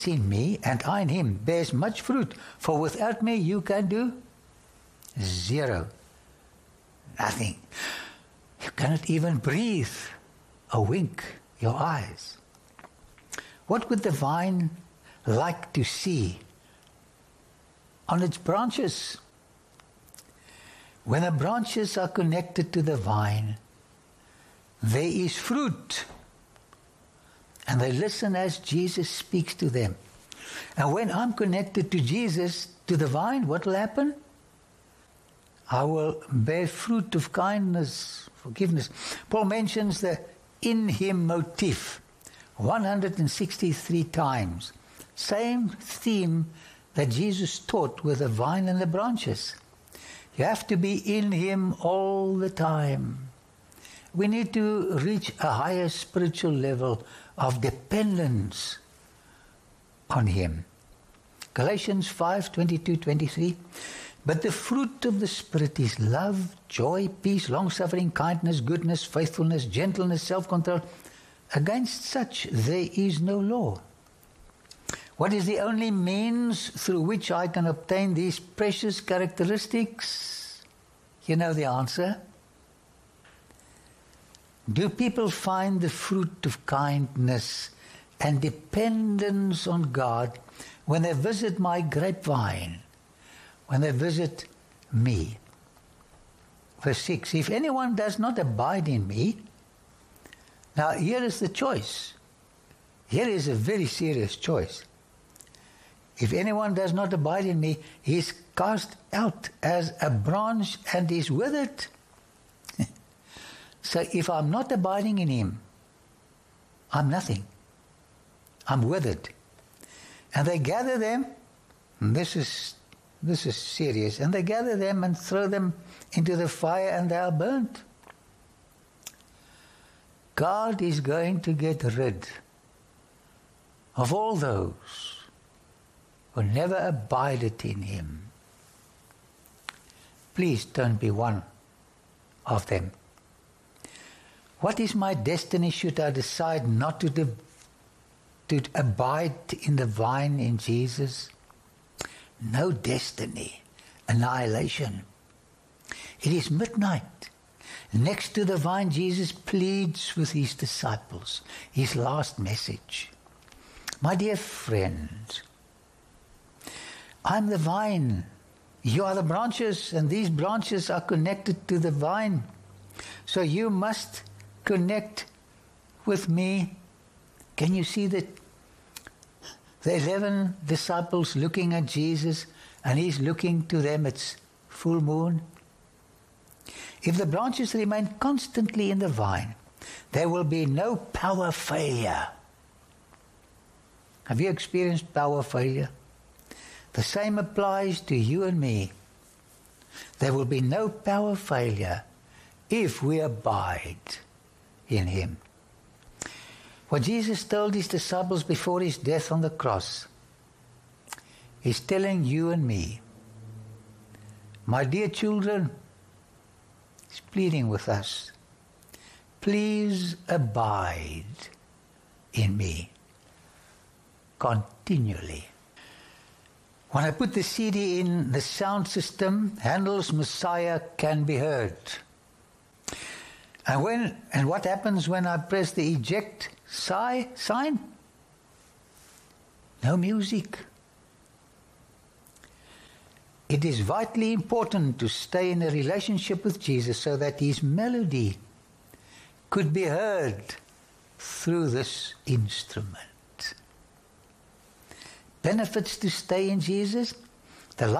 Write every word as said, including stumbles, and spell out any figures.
in me and I in him bears much fruit, for without me you can do zero. Nothing. You cannot even breathe or wink your eyes. What would the vine like to see on its branches? When the branches are connected to the vine, there is fruit. And they listen as Jesus speaks to them. And when I'm connected to Jesus, to the vine, what will happen? I will bear fruit of kindness, forgiveness. Paul mentions the in him motif one hundred sixty-three times. Same theme that Jesus taught with the vine and the branches. You have to be in him all the time. We need to reach a higher spiritual level of dependence on him. Galatians five, twenty-two, twenty-three. But the fruit of the Spirit is love, joy, peace, long-suffering, kindness, goodness, faithfulness, gentleness, self-control. Against such there is no law. What is the only means through which I can obtain these precious characteristics? You know the answer. Do people find the fruit of kindness and dependence on God when they visit my grapevine, when they visit me? Verse six, if anyone does not abide in me, now here is the choice. Here is a very serious choice. If anyone does not abide in me, he is cast out as a branch and is withered. So if I'm not abiding in him, I'm nothing. I'm withered. And they gather them, and this is this is serious, and they gather them and throw them into the fire and they are burnt. God is going to get rid of all those who never abided in him. Please don't be one of them. What is my destiny should I decide not to, de- to abide in the vine in Jesus? No destiny, annihilation. It is midnight. Next to the vine, Jesus pleads with his disciples, his last message. My dear friends, I'm the vine. You are the branches, and these branches are connected to the vine. So you must connect with me. Can you see that the eleven disciples looking at Jesus and he's looking to them? It's full moon. If the branches remain constantly in the vine, there will be no power failure. Have you experienced power failure? The same applies to you and me. There will be no power failure if we abide in him. What Jesus told his disciples before his death on the cross, he's telling you and me, my dear children, he's pleading with us, please abide in me continually. When I put the C D in the sound system, Handel's Messiah can be heard. And when and what happens when I press the eject sigh, sign? No music. It is vitally important to stay in a relationship with Jesus so that his melody could be heard through this instrument. Benefits to stay in Jesus.